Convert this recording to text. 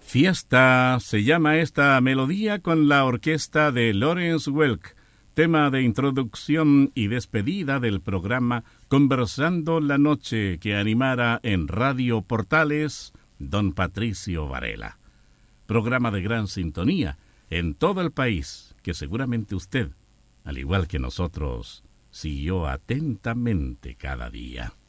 Fiesta se llama esta melodía con la orquesta de Lawrence Welk, tema de introducción y despedida del programa Conversando la Noche que animara en Radio Portales don Patricio Varela. Programa de gran sintonía en todo el país que seguramente usted, al igual que nosotros, siguió atentamente cada día.